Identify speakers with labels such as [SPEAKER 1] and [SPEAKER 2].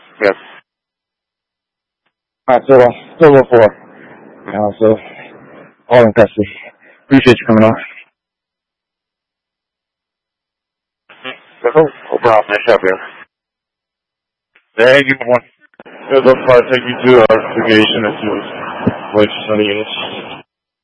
[SPEAKER 1] Yes.
[SPEAKER 2] Alright, total 4. So, all in custody. Appreciate you coming on.
[SPEAKER 1] No problem. Nice job, man.
[SPEAKER 2] Thank you, one.
[SPEAKER 1] They'll probably take you to our investigation and see what's on the units.